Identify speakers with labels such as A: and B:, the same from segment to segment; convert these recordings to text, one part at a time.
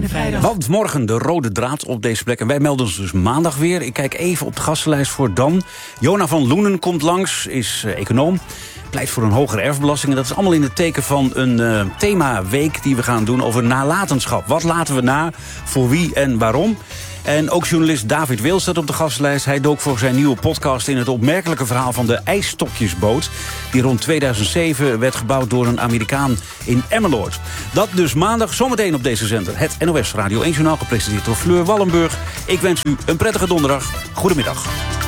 A: Vrijdag.
B: Want morgen de rode draad op deze plek. En wij melden ons dus maandag weer. Ik kijk even op de gastenlijst voor dan. Jona van Loenen komt langs, is econoom. Pleit voor een hogere erfbelasting. En dat is allemaal in het teken van een themaweek die we gaan doen over nalatenschap. Wat laten we na, voor wie en waarom? En ook journalist David Wil staat op de gastenlijst. Hij dook voor zijn nieuwe podcast in het opmerkelijke verhaal van de ijsstokjesboot, die rond 2007 werd gebouwd door een Amerikaan in Emmeloord. Dat dus maandag, zometeen op deze zender. Het NOS Radio 1 Journaal, gepresenteerd door Fleur Wallenburg. Ik wens u een prettige donderdag. Goedemiddag.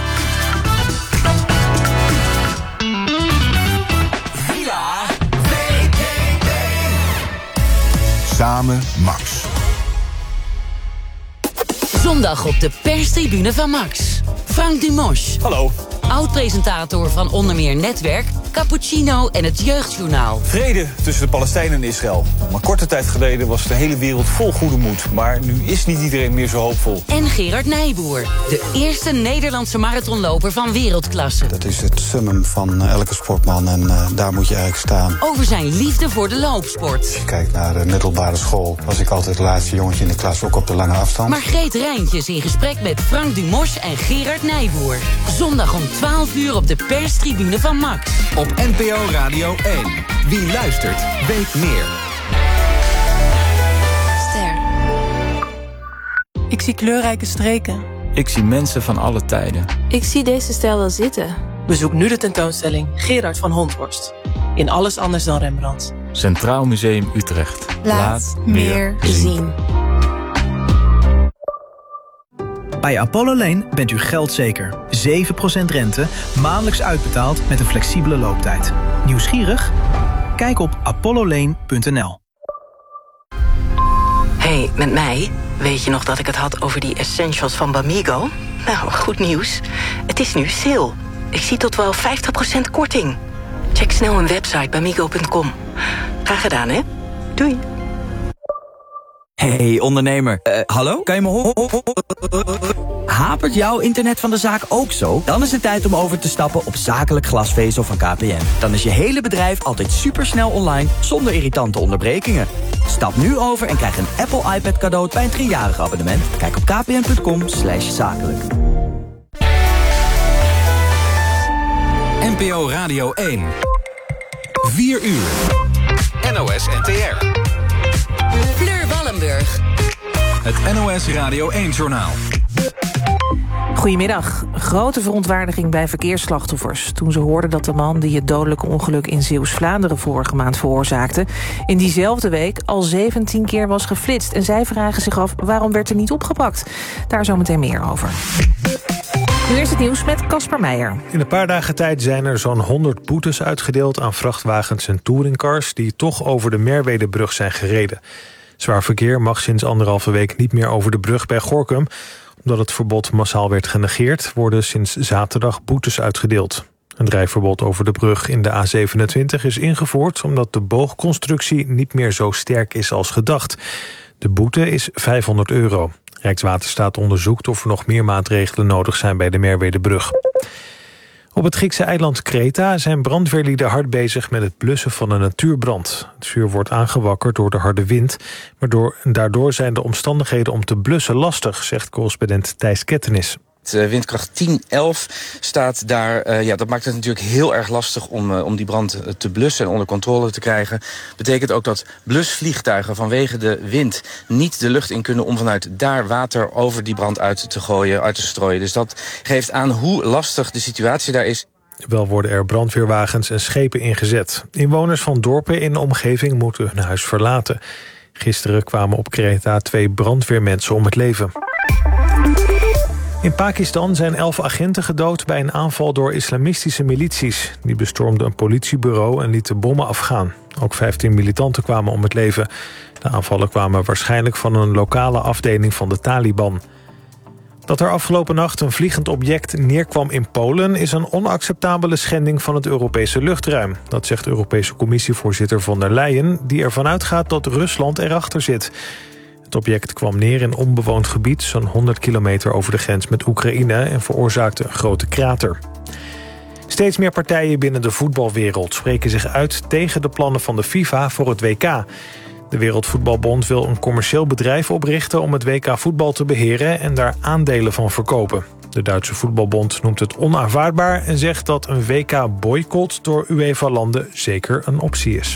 C: Samen Max.
D: Zondag op de perstribune van Max. Frank Dumos.
E: Hallo.
D: Oud-presentator van onder meer Netwerk, Cappuccino en het Jeugdjournaal.
E: Vrede tussen de Palestijnen en Israël. Maar korte tijd geleden was de hele wereld vol goede moed. Maar nu is niet iedereen meer zo hoopvol.
D: En Gerard Nijboer, de eerste Nederlandse marathonloper van wereldklasse.
F: Dat is het summum van elke sportman en daar moet je eigenlijk staan.
D: Over zijn liefde voor de loopsport.
F: Als je kijkt naar de middelbare school, was ik altijd het laatste jongetje in de klas, ook op de lange afstand.
D: Margreet Rijntjes in gesprek met Frank Dumos en Gerard Nijboer. Zondag om 12 uur op de perstribune van Max.
G: Op NPO Radio 1. Wie luistert, weet meer.
H: Ster.
I: Ik zie kleurrijke streken.
J: Ik zie mensen van alle tijden.
H: Ik zie deze stijl wel zitten.
I: Bezoek nu de tentoonstelling Gerard van Honthorst. In Alles anders dan Rembrandt.
J: Centraal Museum Utrecht.
H: Laat meer zien.
K: Bij Apollo Lane bent u geldzeker. 7% rente, maandelijks uitbetaald met een flexibele looptijd. Nieuwsgierig? Kijk op apollolane.nl.
D: Hey, met mij? Weet je nog dat ik het had over die essentials van Bamigo? Nou, goed nieuws. Het is nu sale. Ik zie tot wel 50% korting. Check snel een website bamigo.com. Graag gedaan, hè? Doei.
L: Hey ondernemer, hallo? Kan je me horen? Hapert jouw internet van de zaak ook zo? Dan is het tijd om over te stappen op zakelijk glasvezel van KPN. Dan is je hele bedrijf altijd supersnel online, zonder irritante onderbrekingen. Stap nu over en krijg een Apple iPad cadeau bij een 3-jarig abonnement. Kijk op kpn.com/zakelijk.
G: NPO Radio 1. 4 uur. NOS NTR.
D: Fleur Wallenburg.
G: Het NOS Radio 1-journaal.
I: Goedemiddag. Grote verontwaardiging bij verkeersslachtoffers toen ze hoorden dat de man die het dodelijke ongeluk in Zeeuws-Vlaanderen vorige maand veroorzaakte in diezelfde week al 17 keer was geflitst. En zij vragen zich af waarom werd er niet opgepakt. Daar zometeen meer over. Nu is het nieuws met Casper Meijer.
M: In een paar dagen tijd zijn er zo'n 100 boetes uitgedeeld aan vrachtwagens en touringcars die toch over de Merwedebrug zijn gereden. Zwaar verkeer mag sinds 1,5 week niet meer over de brug bij Gorinchem. Omdat het verbod massaal werd genegeerd, worden sinds zaterdag boetes uitgedeeld. Een rijverbod over de brug in de A27 is ingevoerd omdat de boogconstructie niet meer zo sterk is als gedacht. De boete is €500. Rijkswaterstaat onderzoekt of er nog meer maatregelen nodig zijn bij de Merwedebrug. Op het Griekse eiland Kreta zijn brandweerlieden hard bezig met het blussen van een natuurbrand. Het vuur wordt aangewakkerd door de harde wind, maar daardoor zijn de omstandigheden om te blussen lastig, zegt correspondent Thijs Kettenis.
N: Windkracht 10, 11 staat daar. Dat maakt het natuurlijk heel erg lastig om die brand te blussen en onder controle te krijgen. Betekent ook dat blusvliegtuigen vanwege de wind niet de lucht in kunnen om vanuit daar water over die brand uit te strooien. Dus dat geeft aan hoe lastig de situatie daar is.
M: Wel worden er brandweerwagens en schepen ingezet. Inwoners van dorpen in de omgeving moeten hun huis verlaten. Gisteren kwamen op Kreta 2 brandweermensen om het leven. In Pakistan zijn 11 agenten gedood bij een aanval door islamistische milities. Die bestormden een politiebureau en lieten bommen afgaan. Ook 15 militanten kwamen om het leven. De aanvallen kwamen waarschijnlijk van een lokale afdeling van de Taliban. Dat er afgelopen nacht een vliegend object neerkwam in Polen is een onacceptabele schending van het Europese luchtruim. Dat zegt Europese Commissievoorzitter von der Leyen, die ervan uitgaat dat Rusland erachter zit. Het object kwam neer in onbewoond gebied, zo'n 100 kilometer over de grens met Oekraïne, en veroorzaakte een grote krater. Steeds meer partijen binnen de voetbalwereld spreken zich uit tegen de plannen van de FIFA voor het WK. De Wereldvoetbalbond wil een commercieel bedrijf oprichten om het WK voetbal te beheren en daar aandelen van verkopen. De Duitse voetbalbond noemt het onaanvaardbaar en zegt dat een WK-boycott door UEFA-landen zeker een optie is.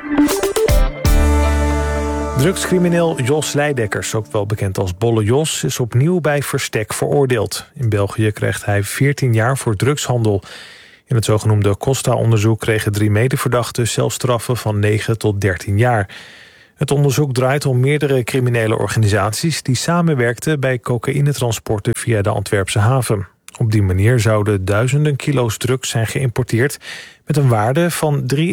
M: Drugscrimineel Jos Leidekkers, ook wel bekend als Bolle Jos, is opnieuw bij verstek veroordeeld. In België krijgt hij 14 jaar voor drugshandel. In het zogenoemde Costa-onderzoek kregen 3 medeverdachten celstraffen van 9 tot 13 jaar. Het onderzoek draait om meerdere criminele organisaties die samenwerkten bij cocaïnetransporten via de Antwerpse haven. Op die manier zouden duizenden kilo's drugs zijn geïmporteerd met een waarde van 3,5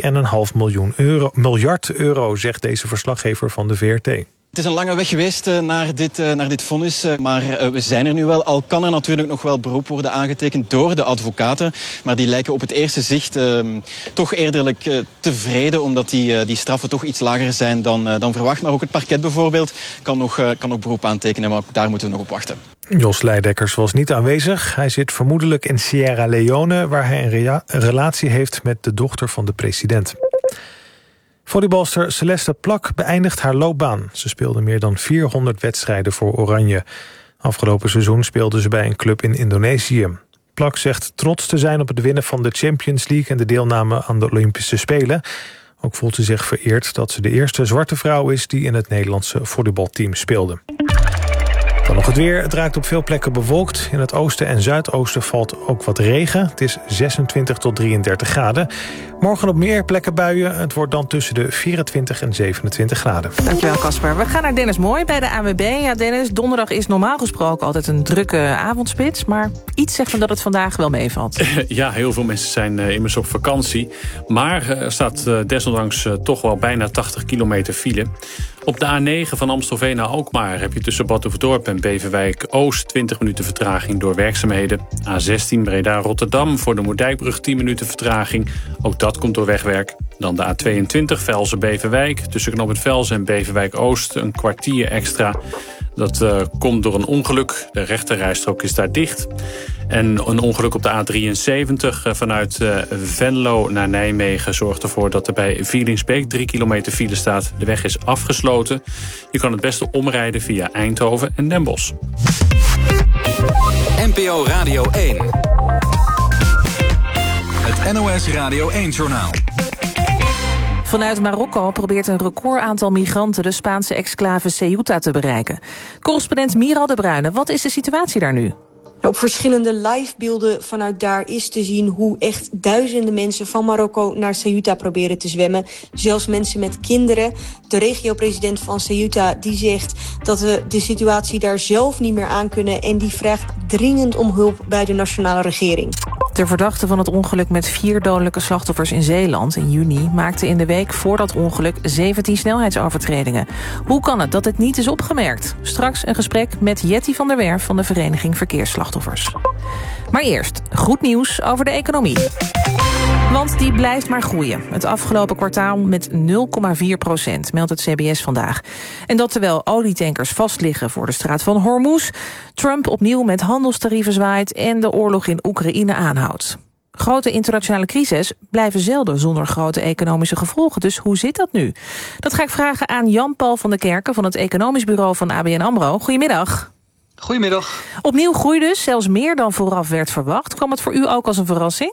M: miljard euro, zegt deze verslaggever van de VRT.
A: Het is een lange weg geweest naar dit vonnis, maar we zijn er nu wel. Al kan er natuurlijk nog wel beroep worden aangetekend door de advocaten. Maar die lijken op het eerste zicht toch eerderlijk tevreden, omdat die straffen toch iets lager zijn dan verwacht. Maar ook het parket bijvoorbeeld kan nog beroep aantekenen, maar ook daar moeten we nog op wachten.
M: Jos Leidekkers was niet aanwezig. Hij zit vermoedelijk in Sierra Leone, waar hij een relatie heeft met de dochter van de president. Volleybalster Celeste Plak beëindigt haar loopbaan. Ze speelde meer dan 400 wedstrijden voor Oranje. Afgelopen seizoen speelde ze bij een club in Indonesië. Plak zegt trots te zijn op het winnen van de Champions League en de deelname aan de Olympische Spelen. Ook voelt ze zich vereerd dat ze de eerste zwarte vrouw is die in het Nederlandse volleybalteam speelde. Dan nog het weer. Het raakt op veel plekken bewolkt. In het oosten en zuidoosten valt ook wat regen. Het is 26 tot 33 graden. Morgen op meer plekken buien. Het wordt dan tussen de 24 en 27 graden.
I: Dankjewel, Casper. We gaan naar Dennis Mooi bij de ANWB. Ja, Dennis, donderdag is normaal gesproken altijd een drukke avondspits. Maar iets zegt me dat het vandaag wel meevalt.
O: Ja, heel veel mensen zijn immers op vakantie. Maar er staat desondanks toch wel bijna 80 kilometer file. Op de A9 van Amstelveen naar Alkmaar heb je tussen Badhoevedorp en Beverwijk-Oost 20 minuten vertraging door werkzaamheden. A16 Breda-Rotterdam voor de Moerdijkbrug 10 minuten vertraging. Ook dat komt door wegwerk. Dan de A22 Velzen-Beverwijk. Tussen Knooppunt Velzen en Beverwijk-Oost een kwartier extra. Dat komt door een ongeluk. De rechterrijstrook is daar dicht. En een ongeluk op de A73 vanuit Venlo naar Nijmegen zorgt ervoor dat er bij Vielingsbeek 3 kilometer file staat. De weg is afgesloten. Je kan het beste omrijden via Eindhoven en Den Bosch.
G: NPO Radio 1. Het NOS Radio 1-journaal.
I: Vanuit Marokko probeert een recordaantal migranten de Spaanse exclave Ceuta te bereiken. Correspondent Miral de Bruyne, wat is de situatie daar nu?
P: Op verschillende livebeelden vanuit daar is te zien hoe echt duizenden mensen van Marokko naar Ceuta proberen te zwemmen. Zelfs mensen met kinderen. De regio-president van Ceuta die zegt dat we de situatie daar zelf niet meer aan kunnen en die vraagt dringend om hulp bij de nationale regering.
I: De verdachte van het ongeluk met 4 dodelijke slachtoffers in Zeeland in juni maakte in de week voor dat ongeluk 17 snelheidsovertredingen. Hoe kan het dat het niet is opgemerkt? Straks een gesprek met Jetty van der Werf van de Vereniging Verkeersslachtoffers. Maar eerst goed nieuws over de economie. Want die blijft maar groeien. Het afgelopen kwartaal met 0,4%, meldt het CBS vandaag. En dat terwijl olietankers vastliggen voor de straat van Hormuz, Trump opnieuw met handelstarieven zwaait en de oorlog in Oekraïne aanhoudt. Grote internationale crises blijven zelden zonder grote economische gevolgen. Dus hoe zit dat nu? Dat ga ik vragen aan Jan-Paul van der Kerken van het economisch bureau van ABN AMRO. Goedemiddag.
Q: Goedemiddag.
I: Opnieuw groei dus, zelfs meer dan vooraf werd verwacht. Kwam het voor u ook als een verrassing?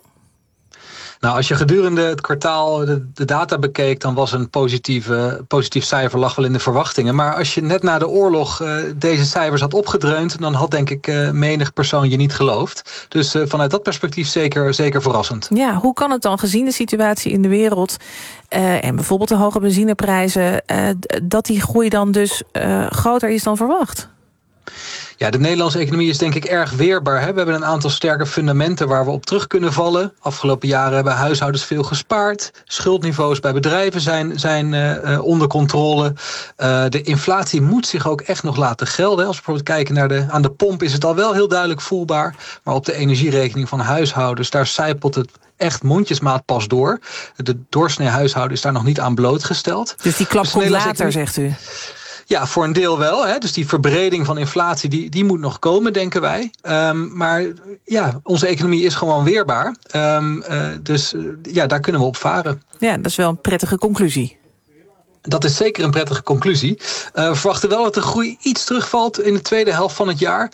Q: Nou, als je gedurende het kwartaal de data bekeek, dan was een positief cijfer lag wel in de verwachtingen. Maar als je net na de oorlog deze cijfers had opgedreund, dan had denk ik menig persoon je niet geloofd. Dus vanuit dat perspectief zeker verrassend.
I: Ja, hoe kan het dan, gezien de situatie in de wereld en bijvoorbeeld de hoge benzineprijzen, dat die groei dan dus groter is dan verwacht?
Q: Ja, de Nederlandse economie is denk ik erg weerbaar. Hè? We hebben een aantal sterke fundamenten waar we op terug kunnen vallen. Afgelopen jaren hebben huishoudens veel gespaard. Schuldniveaus bij bedrijven zijn onder controle. De inflatie moet zich ook echt nog laten gelden. Als we bijvoorbeeld kijken aan de pomp is het al wel heel duidelijk voelbaar. Maar op de energierekening van huishoudens, daar sijpelt het echt mondjesmaat pas door. De doorsnee huishouden is daar nog niet aan blootgesteld.
I: Dus die klap komt later, zegt u?
Q: Ja, voor een deel wel. Hè. Dus die verbreding van inflatie, die moet nog komen, denken wij. Maar ja, onze economie is gewoon weerbaar. Dus daar kunnen we op varen.
I: Ja, dat is wel een prettige conclusie.
Q: Dat is zeker een prettige conclusie. We verwachten wel dat de groei iets terugvalt in de tweede helft van het jaar.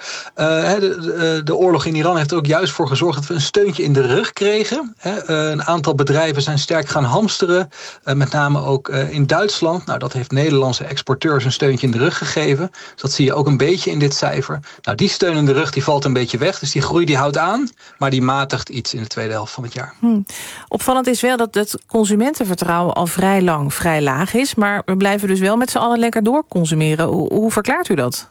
Q: De oorlog in Iran heeft er ook juist voor gezorgd dat we een steuntje in de rug kregen. Een aantal bedrijven zijn sterk gaan hamsteren. Met name ook in Duitsland. Nou, dat heeft Nederlandse exporteurs een steuntje in de rug gegeven. Dus dat zie je ook een beetje in dit cijfer. Nou, die steun in de rug die valt een beetje weg. Dus die groei die houdt aan, maar die matigt iets in de tweede helft van het jaar.
I: Opvallend is wel dat het consumentenvertrouwen al vrij lang vrij laag is. Maar we blijven dus wel met z'n allen lekker doorconsumeren. Hoe verklaart u dat?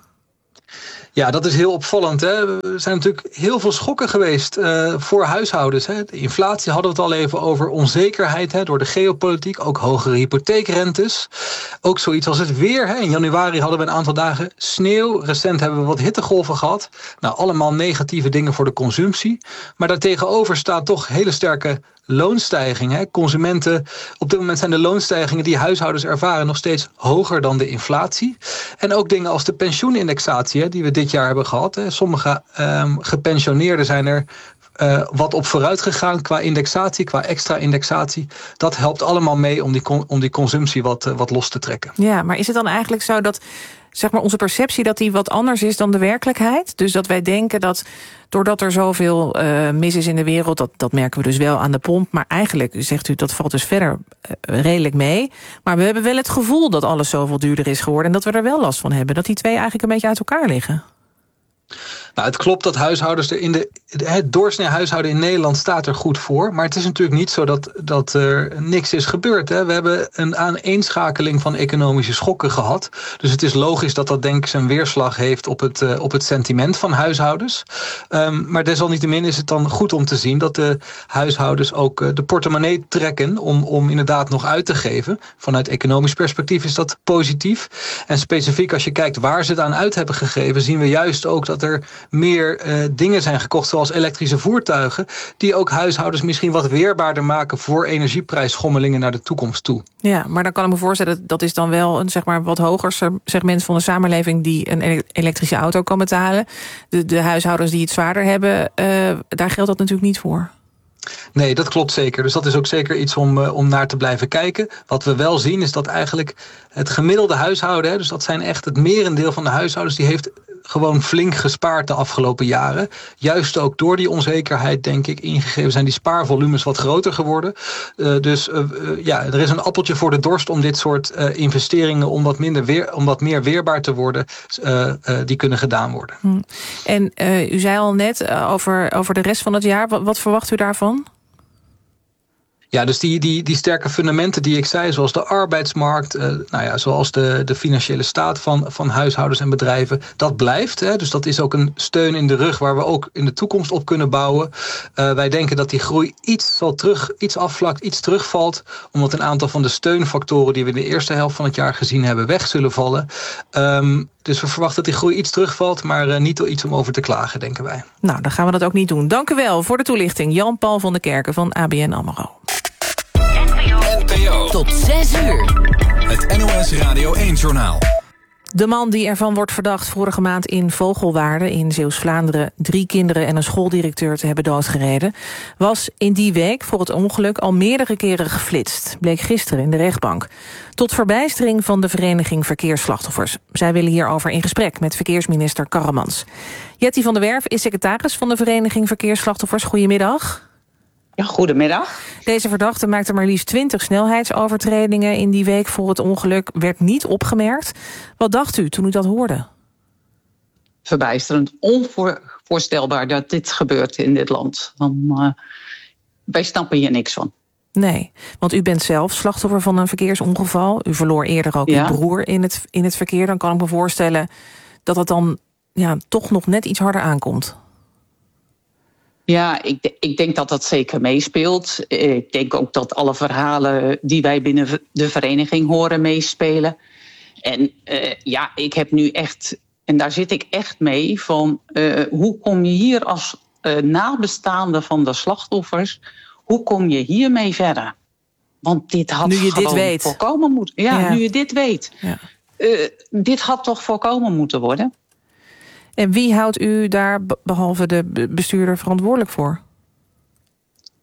Q: Ja, dat is heel opvallend. Hè. Er zijn natuurlijk heel veel schokken geweest voor huishoudens. Hè. De inflatie hadden we het al even over, onzekerheid door de geopolitiek. Ook hogere hypotheekrentes. Ook zoiets als het weer. Hè. In januari hadden we een aantal dagen sneeuw. Recent hebben we wat hittegolven gehad. Nou, allemaal negatieve dingen voor de consumptie. Maar daartegenover staat toch hele sterke loonstijging. Hè. Consumenten, op dit moment zijn de loonstijgingen die huishoudens ervaren nog steeds hoger dan de inflatie. En ook dingen als de pensioenindexatie, die we dit jaar hebben gehad. Hè. Sommige gepensioneerden zijn er wat op vooruit gegaan qua indexatie, qua extra indexatie. Dat helpt allemaal mee om die consumptie wat los te trekken.
I: Ja, maar is het dan eigenlijk zo dat zeg maar onze perceptie dat die wat anders is dan de werkelijkheid? Dus dat wij denken dat doordat er zoveel mis is in de wereld, dat merken we dus wel aan de pomp. Maar eigenlijk, zegt u, dat valt dus verder redelijk mee. Maar we hebben wel het gevoel dat alles zoveel duurder is geworden en dat we er wel last van hebben. Dat die twee eigenlijk een beetje uit elkaar liggen.
Q: Nou, het klopt dat huishoudens het doorsnee huishouden in Nederland staat er goed voor. Maar het is natuurlijk niet zo dat er niks is gebeurd. Hè. We hebben een aaneenschakeling van economische schokken gehad. Dus het is logisch dat denk ik zijn weerslag heeft op het sentiment van huishoudens. Maar desalniettemin is het dan goed om te zien dat de huishoudens ook de portemonnee trekken om inderdaad nog uit te geven. Vanuit economisch perspectief is dat positief. En specifiek als je kijkt waar ze het aan uit hebben gegeven, zien we juist ook dat er meer dingen zijn gekocht, zoals elektrische voertuigen, die ook huishoudens misschien wat weerbaarder maken voor energieprijsschommelingen naar de toekomst toe.
I: Ja, maar dan kan ik me voorstellen, dat is dan wel een zeg maar wat hoger segment van de samenleving die een elektrische auto kan betalen. De huishoudens die het zwaarder hebben, daar geldt dat natuurlijk niet voor.
Q: Nee, dat klopt zeker. Dus dat is ook zeker iets om naar te blijven kijken. Wat we wel zien is dat eigenlijk het gemiddelde huishouden, dus dat zijn echt het merendeel van de huishoudens, die heeft gewoon flink gespaard de afgelopen jaren. Juist ook door die onzekerheid, denk ik, ingegeven zijn die spaarvolumes wat groter geworden. Dus er is een appeltje voor de dorst om dit soort investeringen, om wat meer weerbaar te worden, die kunnen gedaan worden.
I: En u zei al net over de rest van het jaar. Wat verwacht u daarvan?
Q: Ja, dus die sterke fundamenten die ik zei, zoals de arbeidsmarkt, zoals de financiële staat van huishoudens en bedrijven, dat blijft. Hè. Dus dat is ook een steun in de rug waar we ook in de toekomst op kunnen bouwen. Wij denken dat die groei iets afvlakt, iets terugvalt, omdat een aantal van de steunfactoren die we in de eerste helft van het jaar gezien hebben weg zullen vallen. Dus we verwachten dat die groei iets terugvalt, maar niet iets om over te klagen, denken wij.
I: Nou, dan gaan we dat ook niet doen. Dank u wel voor de toelichting. Jan-Paul van der Kerken van ABN AMRO.
G: NPO.
H: Tot 6 uur.
G: Het NOS Radio 1-journaal.
I: De man die ervan wordt verdacht vorige maand in Vogelwaarde in Zeeuws-Vlaanderen 3 kinderen en een schooldirecteur te hebben doodgereden, was in die week voor het ongeluk al meerdere keren geflitst, bleek gisteren in de rechtbank. Tot verbijstering van de vereniging Verkeersslachtoffers. Zij willen hierover in gesprek met verkeersminister Karremans. Jetty van der Werf is secretaris van de vereniging Verkeersslachtoffers. Goedemiddag.
R: Ja, goedemiddag.
I: Deze verdachte maakte maar liefst 20 snelheidsovertredingen in die week voor het ongeluk, werd niet opgemerkt. Wat dacht u toen u dat hoorde?
R: Verbijsterend, onvoorstelbaar dat dit gebeurt in dit land. Wij snappen hier niks van.
I: Nee, want u bent zelf slachtoffer van een verkeersongeval. U verloor eerder ook uw broer in het verkeer. Dan kan ik me voorstellen dat het dan toch nog net iets harder aankomt.
R: Ja, ik denk dat dat zeker meespeelt. Ik denk ook dat alle verhalen die wij binnen de vereniging horen meespelen. En ik heb nu echt, en daar zit ik echt mee, van hoe kom je hier als nabestaande van de slachtoffers, hoe kom je hiermee verder? Want dit had voorkomen moeten. Ja, nu je dit weet. Ja. Dit had toch voorkomen moeten worden?
I: En wie houdt u daar, behalve de bestuurder, verantwoordelijk voor?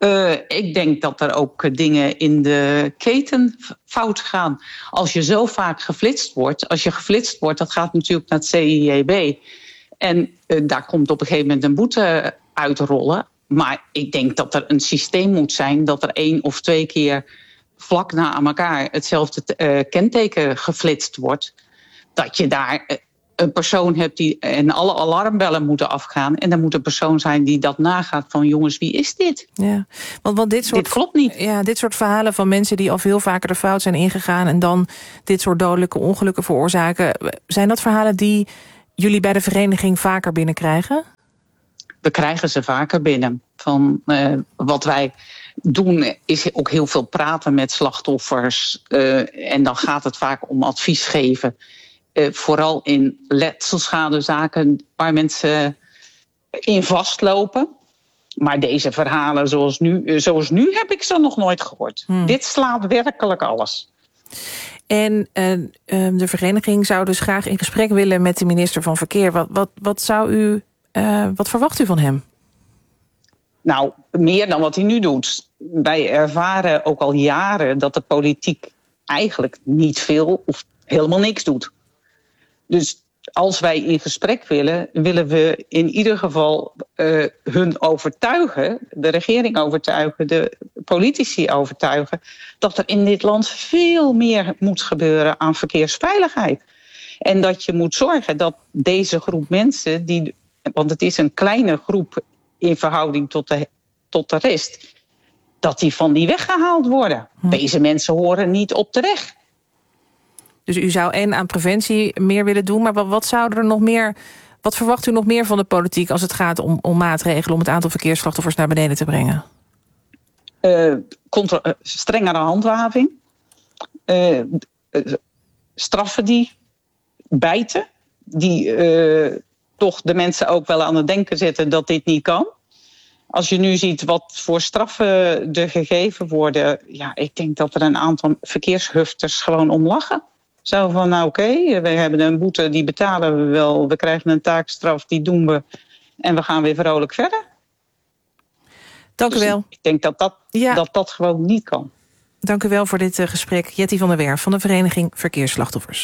R: Ik denk dat er ook dingen in de keten fout gaan. Als je zo vaak geflitst wordt, dat gaat natuurlijk naar het CIEB. En daar komt op een gegeven moment een boete uitrollen. Maar ik denk dat er een systeem moet zijn dat er 1 of 2 keer vlak na elkaar hetzelfde kenteken geflitst wordt. Dat je daar een persoon hebt en alle alarmbellen moeten afgaan. En er moet een persoon zijn die dat nagaat van jongens, wie is dit?
I: Ja, want dit
R: klopt niet.
I: Ja, dit soort verhalen van mensen die al veel vaker de fout zijn ingegaan en dan dit soort dodelijke ongelukken veroorzaken. Zijn dat verhalen die jullie bij de vereniging vaker binnenkrijgen?
R: We krijgen ze vaker binnen. Wat wij doen is ook heel veel praten met slachtoffers. En dan gaat het vaak om advies geven. Vooral in letselschadezaken waar mensen in vastlopen. Maar deze verhalen zoals nu heb ik ze nog nooit gehoord. Dit slaat werkelijk alles.
I: En de vereniging zou dus graag in gesprek willen met de minister van Verkeer. Wat verwacht u van hem?
R: Nou, meer dan wat hij nu doet. Wij ervaren ook al jaren dat de politiek eigenlijk niet veel of helemaal niks doet. Dus als wij in gesprek willen we in ieder geval hun overtuigen, de regering overtuigen, de politici overtuigen, dat er in dit land veel meer moet gebeuren aan verkeersveiligheid. En dat je moet zorgen dat deze groep mensen, want het is een kleine groep in verhouding tot de rest, dat die van die weg gehaald worden. Deze mensen horen niet op de weg.
I: Dus u zou aan preventie meer willen doen, maar wat zou er nog meer? Wat verwacht u nog meer van de politiek als het gaat om maatregelen om het aantal verkeersslachtoffers naar beneden te brengen?
R: Strengere handhaving. Straffen die bijten. Die toch de mensen ook wel aan het denken zetten dat dit niet kan. Als je nu ziet wat voor straffen er gegeven worden, ja, ik denk dat er een aantal verkeershufters gewoon om lachen. Zo van, oké, we hebben een boete, die betalen we wel. We krijgen een taakstraf, die doen we. En we gaan weer vrolijk verder.
I: Dank u wel.
R: Ik denk dat gewoon niet kan.
I: Dank u wel voor dit gesprek. Jetty van der Werf van de Vereniging Verkeersslachtoffers.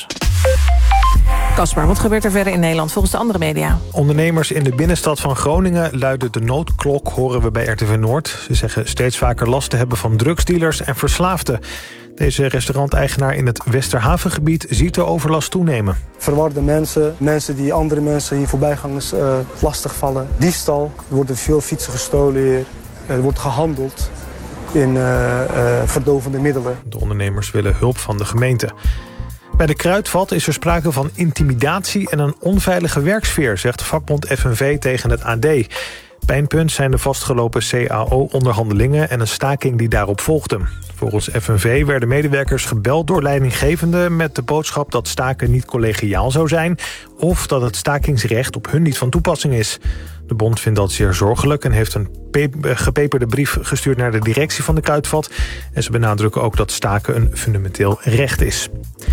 I: Caspar, wat gebeurt er verder in Nederland volgens de andere media?
M: Ondernemers in de binnenstad van Groningen luiden de noodklok, horen we bij RTV Noord. Ze zeggen steeds vaker last te hebben van drugsdealers en verslaafden. Deze restauranteigenaar in het Westerhavengebied ziet de overlast toenemen.
S: Verwarde mensen die andere mensen hier voorbijgangers lastigvallen. Diefstal, er worden veel fietsen gestolen hier. Er wordt gehandeld in verdovende middelen.
M: De ondernemers willen hulp van de gemeente. Bij de Kruidvat is er sprake van intimidatie en een onveilige werksfeer, zegt vakbond FNV tegen het AD. Pijnpunt zijn de vastgelopen CAO-onderhandelingen en een staking die daarop volgde. Volgens FNV werden medewerkers gebeld door leidinggevenden met de boodschap dat staken niet collegiaal zou zijn of dat het stakingsrecht op hun niet van toepassing is. De bond vindt dat zeer zorgelijk en heeft een gepeperde brief gestuurd naar de directie van de Kruidvat. En ze benadrukken ook dat staken een fundamenteel recht is.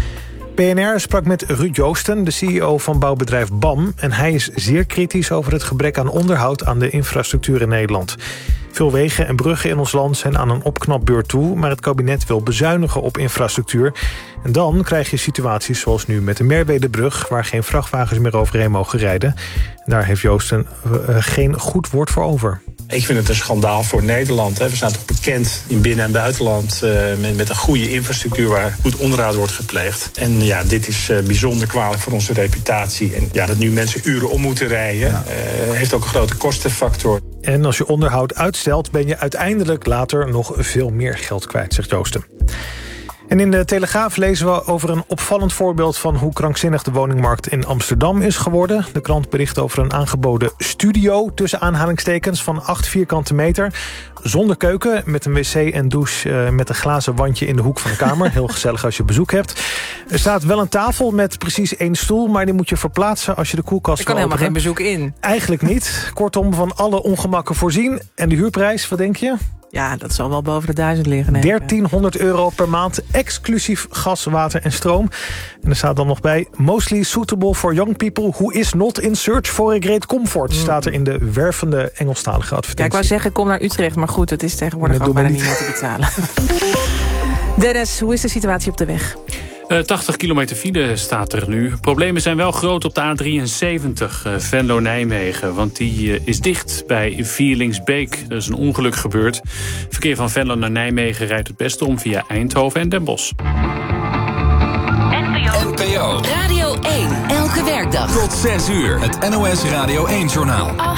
M: BNR sprak met Ruud Joosten, de CEO van bouwbedrijf BAM. En hij is zeer kritisch over het gebrek aan onderhoud aan de infrastructuur in Nederland. Veel wegen en bruggen in ons land zijn aan een opknapbeurt toe, maar het kabinet wil bezuinigen op infrastructuur. En dan krijg je situaties zoals nu met de Merwedebrug, waar geen vrachtwagens meer overheen mogen rijden. En daar heeft Joosten geen goed woord voor over.
T: Ik vind het een schandaal voor Nederland. We zijn toch bekend in binnen- en buitenland met een goede infrastructuur waar goed onderhoud wordt gepleegd. En ja, dit is bijzonder kwalijk voor onze reputatie. En ja, dat nu mensen uren om moeten rijden, heeft ook een grote kostenfactor.
M: En als je onderhoud uitstelt, ben je uiteindelijk later nog veel meer geld kwijt, zegt Joosten. En in de Telegraaf lezen we over een opvallend voorbeeld van hoe krankzinnig de woningmarkt in Amsterdam is geworden. De krant bericht over een aangeboden studio, tussen aanhalingstekens, van 8 vierkante meter. Zonder keuken, met een wc en douche met een glazen wandje in de hoek van de kamer. Heel gezellig als je bezoek hebt. Er staat wel een tafel met precies 1 stoel, maar die moet je verplaatsen als je de koelkast
I: Er kan helemaal geen bezoek in.
M: Eigenlijk niet. Kortom, van alle ongemakken voorzien. En de huurprijs, wat denk je?
I: Ja, dat zal wel boven de 1000 liggen. Nee.
M: 1300 euro per maand, exclusief gas, water en stroom. En er staat dan nog bij... Mostly suitable for young people who is not in search for a great comfort... staat er in de wervende Engelstalige advertentie.
I: Ja, ik wou zeggen, kom naar Utrecht, maar goed, het is tegenwoordig ook bijna niet meer te betalen. Dennis, hoe is de situatie op de weg?
O: 80 kilometer file staat er nu. Problemen zijn wel groot op de A73 Venlo-Nijmegen. Want die is dicht bij Vierlingsbeek. Er is een ongeluk gebeurd. Verkeer van Venlo naar Nijmegen rijdt het beste om via Eindhoven en Den Bosch.
G: NPO
U: Radio 1. Elke werkdag.
G: Tot 6 uur. Het NOS Radio 1-journaal.